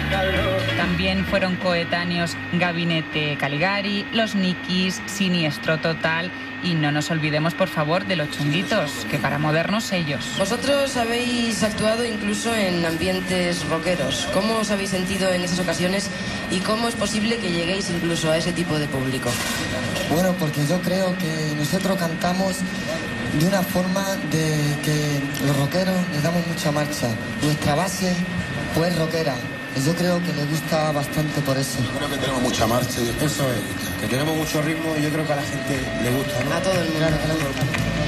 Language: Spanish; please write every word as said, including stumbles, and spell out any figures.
También fueron coetáneos Gabinete Caligari, Los Nikis, Siniestro Total y no nos olvidemos, por favor, de Los Chunguitos, que para modernos ellos. Vosotros habéis actuado incluso en ambientes rockeros. ¿Cómo os habéis sentido en esas ocasiones y cómo es posible que lleguéis incluso a ese tipo de público? Bueno, porque yo creo que nosotros cantamos de una forma de que los rockeros les damos mucha marcha. Nuestra base pues rockera. Yo creo que le gusta bastante por eso. Yo creo que tenemos mucha marcha y eso es, que tenemos mucho ritmo y yo creo que a la gente le gusta, ¿no? A todo el mundo. Claro, claro.